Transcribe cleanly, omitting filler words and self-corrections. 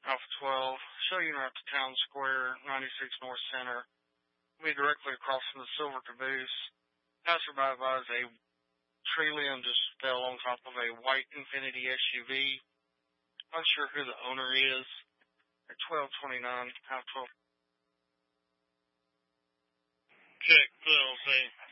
Alpha 12, show you up to Town Square, 96 North Center. We'll be directly across from the Silver Caboose. Passerby advised a tree limb just fell on top of a white Infiniti SUV. Unsure who the owner is. At 12:29, Alpha 12. Check, LLC.